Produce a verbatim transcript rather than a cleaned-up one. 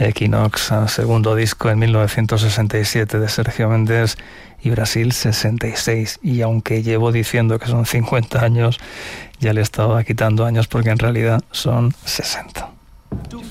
Equinox, segundo disco en mil novecientos sesenta y siete de Sergio Méndez, y Brasil sesenta y seis. Y aunque llevo diciendo que son cincuenta años, ya le estaba quitando años porque en realidad son sesenta.